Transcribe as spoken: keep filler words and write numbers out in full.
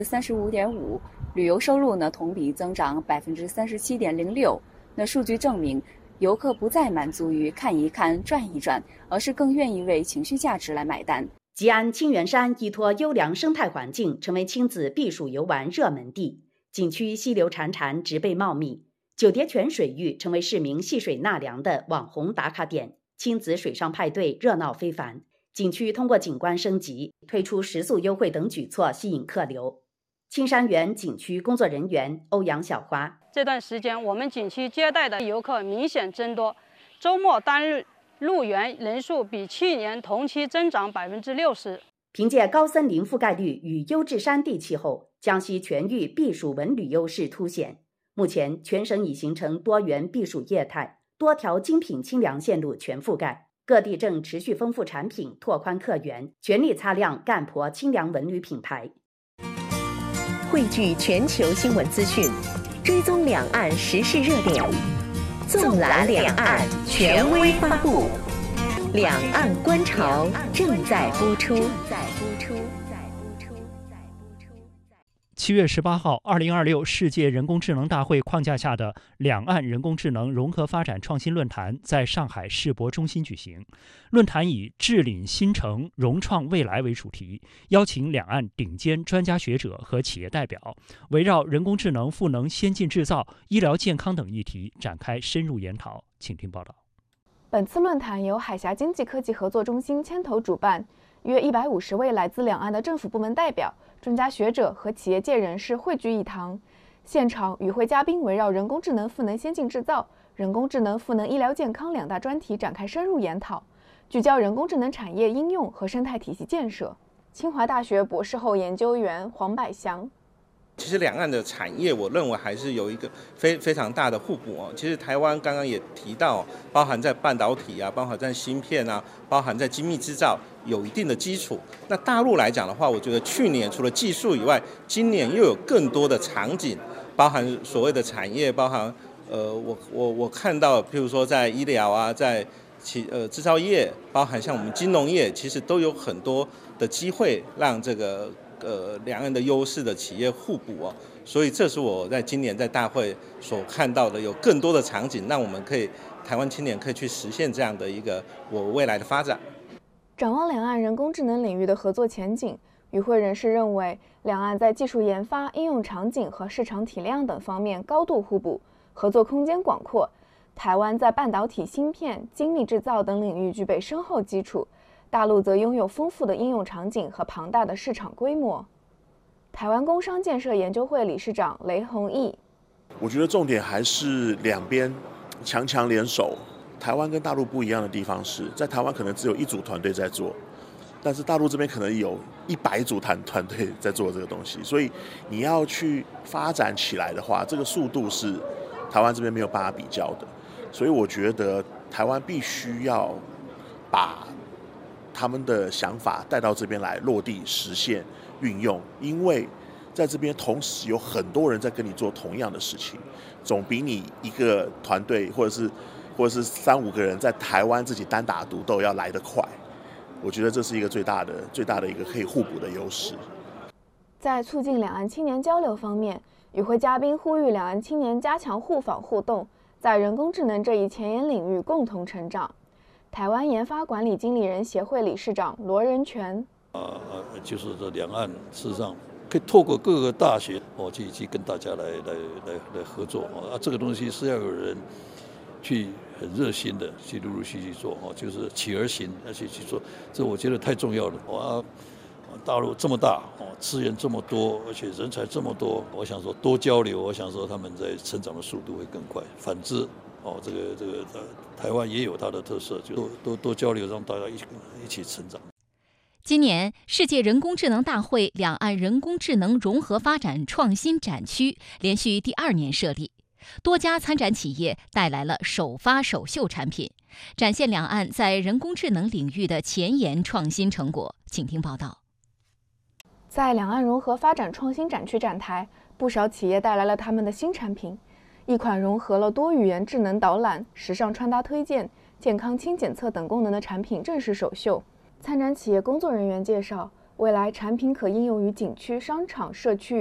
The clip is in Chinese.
三十五点五，旅游收入呢同比增长百分之三十七点零六。那数据证明，游客不再满足于看一看、转一转，而是更愿意为情绪价值来买单。 吉安清源山依托优良生态环境，成为亲子避暑游玩热门地。景区溪流潺潺，植被茂密，九叠泉水域成为市民戏水纳凉的网红打卡点，亲子水上派对热闹非凡。景区通过景观升级，推出食宿优惠等举措，吸引客流。青山园景区工作人员欧阳小花： 这段时间，我们景区接待的游客明显增多，周末单日入园人数比去年同期增长百分之六十。 凭借高森林覆盖率与优质山地气候，江西全域避暑文旅优势凸显。目前，全省已形成多元避暑业态，多条精品清凉线路全覆盖。各地正持续丰富产品，拓宽客源，全力擦亮干婆清凉文旅品牌。 汇聚全球新闻资讯，追踪两岸时事热点，纵览两岸，权威发布。两岸观潮正在播出。 七月十八号，二零二六世界人工智能大会框架下的两岸人工智能融合发展创新论坛在上海世博中心举行。论坛以治领新城、融创未来为主题，邀请两岸顶尖专家学者和企业代表，围绕人工智能赋能先进制造、医疗健康等议题展开深入研讨。请听报道。 本次论坛由海峡经济科技合作中心牵头主办，约一百五十位来自两岸的政府部门代表、专家学者和企业界人士汇聚一堂。现场与会嘉宾围绕人工智能赋能先进制造、人工智能赋能医疗健康两大专题展开深入研讨，聚焦人工智能产业应用和生态体系建设。清华大学博士后研究员黄百祥。 其实两岸的产业，我认为还是有一个非非常大的互补哦。其实台湾刚刚也提到，包含在半导体啊，包含在芯片啊，包含在精密制造有一定的基础。那大陆来讲的话，我觉得去年除了技术以外，今年又有更多的场景，包含所谓的产业，包含呃，我我我看到，譬如说在医疗啊，在其呃制造业，包含像我们金融业，其实都有很多的机会让这个。呃，两岸的优势的企业互补哦，所以这是我在今年在大会所看到的，有更多的场景，让我们可以台湾青年可以去实现这样的一个我未来的发展。 展望两岸人工智能领域的合作前景，与会人士认为，两岸在技术研发、应用场景和市场体量等方面高度互补，合作空间广阔。台湾在半导体、芯片、精密制造等领域具备深厚基础。大陆则拥有丰富的应用场景和庞大的市场规模。台湾工商建设研究会理事长雷宏毅： 我觉得重点还是两边强强联手。台湾跟大陆不一样的地方是在台湾可能只有一组团队在做，但是大陆这边可能有一百组团团队在做这个东西，所以你要去发展起来的话，这个速度是台湾这边没有办法比较的。所以我觉得台湾必须要把他们的想法带到这边来落地实现运用，因为在这边同时有很多人在跟你做同样的事情，总比你一个团队或者是或者是三五个人在台湾自己单打独斗要来得快。我觉得这是一个最大的最大的一个可以互补的优势。 在促进两岸青年交流方面，与会嘉宾呼吁两岸青年加强互访互动，在人工智能这一前沿领域共同成长。台湾研发管理经理人协会理事长罗仁全： 啊呃，就是这两岸事实上可以透过各个大学哦，去去跟大家来来来来合作啊，这个东西是要有人去很热心的去陆陆续续做哦，就是起而行，而且去做，这我觉得太重要了啊。大陆这么大哦，资源这么多，而且人才这么多，我想说多交流，我想说他们在成长的速度会更快。反之。哦，这个这个呃，台湾也有它的特色，就多多多交流，让大家一起一起成长。 今年世界人工智能大会两岸人工智能融合发展创新展区连续第二年设立，多家参展企业带来了首发首秀产品，展现两岸在人工智能领域的前沿创新成果。请听报道。 在两岸融合发展创新展区展台，不少企业带来了他们的新产品。一款融合了多语言智能导览、时尚穿搭推荐、健康轻检测等功能的产品正式首秀。参展企业工作人员介绍， 未来产品可应用于景区、商场、社区。